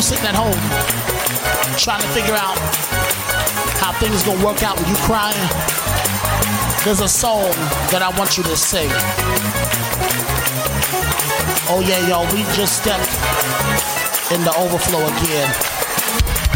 sitting at home trying to figure out how things gonna work out when you crying, there's a song that I want you to sing. Oh yeah, y'all, we just stepped in the overflow again.